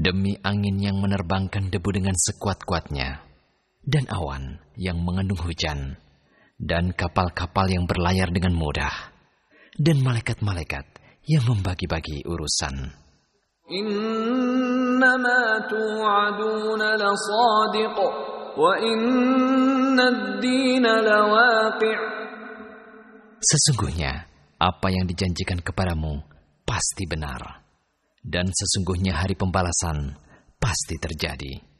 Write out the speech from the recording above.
Demi angin yang menerbangkan debu dengan sekuat-kuatnya, dan awan yang mengandung hujan, dan kapal-kapal yang berlayar dengan mudah, dan malaikat-malaikat yang membagi-bagi urusan. Innama tu'aduna lasadiq, wa inna ad-dina lawaqi'. Sesungguhnya, apa yang dijanjikan kepadamu pasti benar. Dan sesungguhnya hari pembalasan pasti terjadi.